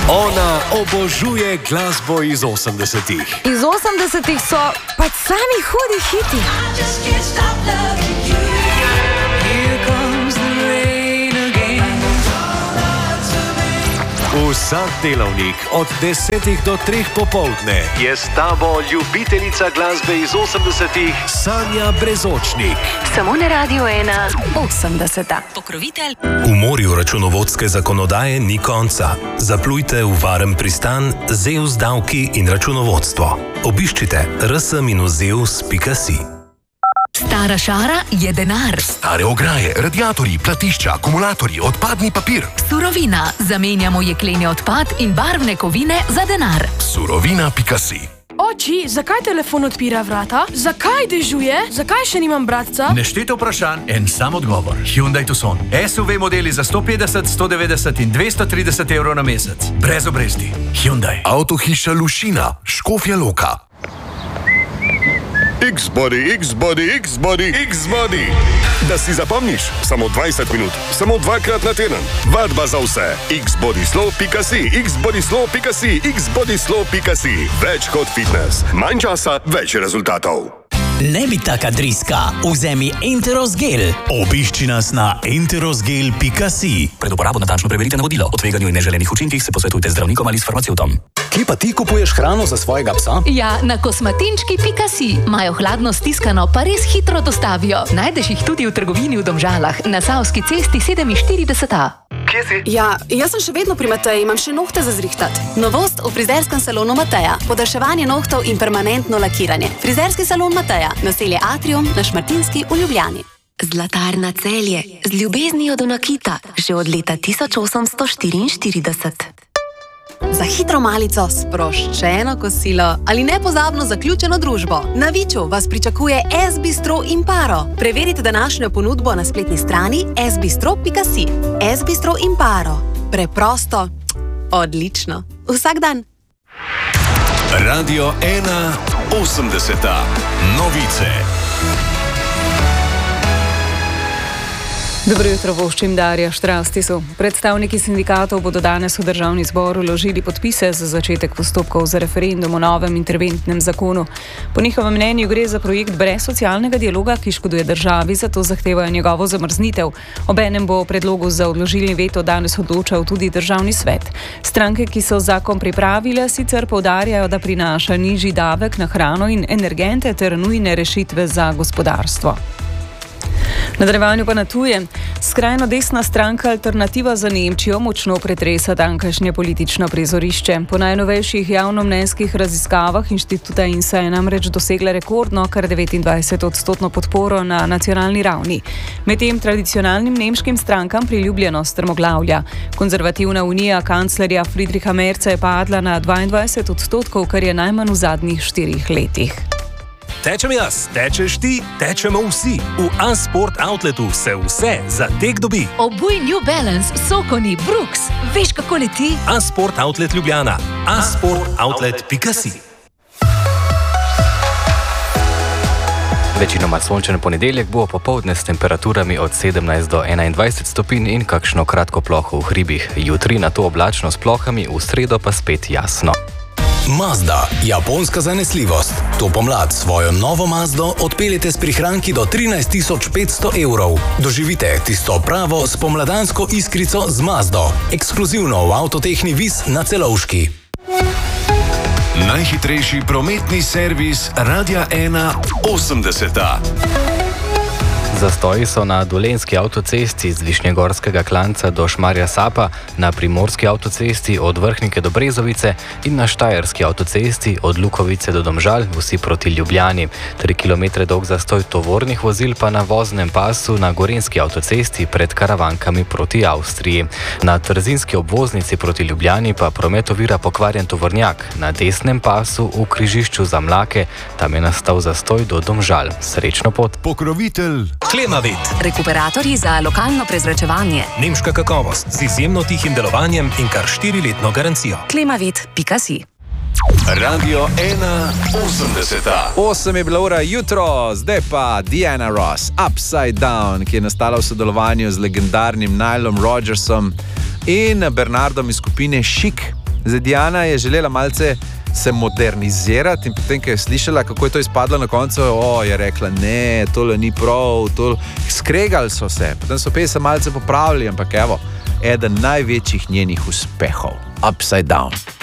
Ona obožuje glasbo iz 80-ih. Iz 80-ih so pač sami hudi hiti. Vsak delavnik od 10 do 3 popoldne je s tabo ljubiteljica glasbe iz 80-ih Sanja Brezočnik. Samo na Radio 1 80. Pokrovitelj. V morju računovodske zakonodaje ni konca. Zaplujte v varen pristan Zeus davki in računovodstvo. Obiščite rs-zeus.si. Stara šara je denar. Stare ograje, radiatorji, platišča, akumulatorji, odpadni papir. Surovina. Zamenjamo jekleni odpad in barvne kovine za denar. Surovina.si. Oči, zakaj telefon odpira vrata? Zakaj dežuje? Zakaj še nimam bratca? Nešteto vprašanj, en sam odgovor. Hyundai Tucson. SUV modeli za 150, 190 in 230 evrov na mesec. Brez obresti. Hyundai. Avtohiša Lušina, Škofja Loka. X-Body, X-Body, X-Body, X-Body. Da si zapomniš, samo 20 minut, samo 2-krat na teden. Vadba za vse. Xbodyslow.si, Xbodyslow.si, Xbodyslow.si. Več kot fitness. Manj časa, več rezultatov. Ne bi taka driska, vzemi Enterosgel. Obišči nas na enterosgel.si. Pred uporabo natančno preverite navodilo. O tveganju in neželenih učinkih se posvetujte z zdravnikom ali s farmacevtom. Kje pa ti kupuješ hrano za svojega psa? Ja, na kosmatinčki.si. Imajo hladno stiskano, pa res hitro dostavijo. Najdeš jih tudi v trgovini v Domžalah, na Savski cesti 47A. Kje si? Ja, jaz sem še vedno pri Mateji, imam še nohte za zrihtat. Novost v frizerskem salonu Mateja. Podaljševanje nohtov in permanentno lakiranje. Frizerski salon Mateja, naselje Atrium na Šmartinski v Ljubljani. Zlatarna Celje, z ljubeznijo do nakita, že od leta 1844. Za hitro malico, sproščeno kosilo ali nepozabno zaključeno družbo. Na Viču vas pričakuje S-Bistro Imparo. Preverite današnjo ponudbo na spletni strani sbistro.si. S-Bistro Imparo. Preprosto, odlično. Vsak dan. Radio 1 80. Novice. Dobro jutro, voščim Darja Štrastisu. Predstavniki sindikatov bodo danes v Državni zbor vložili podpise za začetek postopkov za referendum o novem interventnem zakonu. Po njihovem mnenju gre za projekt brez socialnega dialoga, ki škoduje državi, zato zahtevajo njegovo zamrznitev. Obenem bo o predlogu za odložilni veto danes odločal tudi Državni svet. Stranke, ki so zakon pripravile, sicer poudarjajo, da prinaša nižji davek na hrano in energente ter nujne rešitve za gospodarstvo. V nadaljevanju pa na tuje. Skrajno desna stranka Alternativa za Nemčijo močno pretresa tamkajšnje politično prizorišče. Po najnovejših javnomnenjskih raziskavah Inštituta INSA je namreč dosegla rekordno, kar 29% podporo na nacionalni ravni. Medtem tradicionalnim nemškim strankam priljubljenost strmoglavlja. Konzervativna unija kanclerja Friedricha Merza je padla na 22%, kar je najmanj v zadnjih 4 letih. Tečem jaz, tečeš ti, tečemo vsi. V A-Sport Outletu se vse za tek dobi. Obuj New Balance, Sokoni, Brooks. Veš, kako leti? A-Sport Outlet Ljubljana. A-Sportoutlet.si. Večinoma sončen ponedeljek bo popoldne s temperaturami od 17 do 21 stopinj in kakšno kratko ploho v hribih. Jutri na to oblačno s plohami, v sredo pa spet jasno. Mazda, japonska zanesljivost. To pomlad svojo novo Mazdo odpeljete s prihranki do 13.500 evrov. Doživite tisto pravo spomladansko iskrico z Mazdo. Ekskluzivno v Avtotehni Vis na Celovški. Najhitrejši prometni servis Radia 1 80. Zastoji so na Dolenjski avtocesti z Višnjegorskega Klanca do Šmarja Sapa, na Primorski avtocesti od Vrhnike do Brezovice in na Štajerski avtocesti od Lukovice do Domžal, vsi proti Ljubljani. 3 km dolg zastoj tovornih vozil pa na voznem pasu na Gorenjski avtocesti pred Karavankami proti Avstriji. Na Trzinski obvoznici proti Ljubljani pa promet ovira pokvarjen tovornjak. Na desnem pasu v križišču za Mlake, tam je nastal zastoj do Domžal. Srečno pot. Pokrovitelj Klemavit. Rekuperatorji za lokalno prezračevanje. Nemška kakovost z izjemno tihim delovanjem in kar 4-letno garancijo. Klemavit.si. Radio 1 80. 8 je bila ura jutro, zdaj pa Diana Ross, Upside Down, ki je nastala v sodelovanju z legendarnim Nilom Rodgersom in Bernardom iz skupine Chic. Zdaj, Diana je želela malce se modernizirati in potem, ko je slišala, kako je to izpadlo na koncu, je rekla, ne, tole ni prav, skregali so se, potem so pesem malce popravili, ampak evo, eden največjih njenih uspehov, Upside Down.